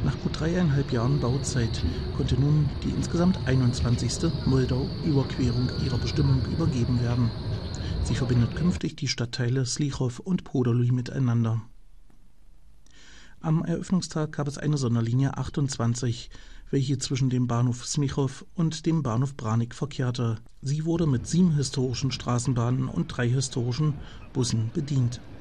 Nach gut 3,5 Jahren Bauzeit konnte nun die insgesamt 21. Moldau-Überquerung ihrer Bestimmung übergeben werden. Sie verbindet künftig die Stadtteile Slichow und Podoly miteinander. Am Eröffnungstag gab es eine Sonderlinie 28, welche zwischen dem Bahnhof Smichow und dem Bahnhof Branik verkehrte. Sie wurde mit 7 historischen Straßenbahnen und 3 historischen Bussen bedient.